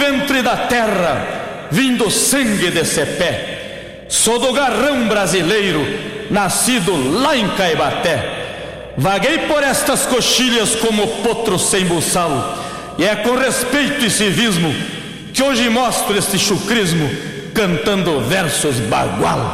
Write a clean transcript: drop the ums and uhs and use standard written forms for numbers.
ventre da terra, vindo sangue de cepé. Sou do garrão brasileiro, nascido lá em Caibaté. Vaguei por estas coxilhas como potro sem buçal, e é com respeito e civismo que hoje mostro este chucrismo, cantando versos bagual.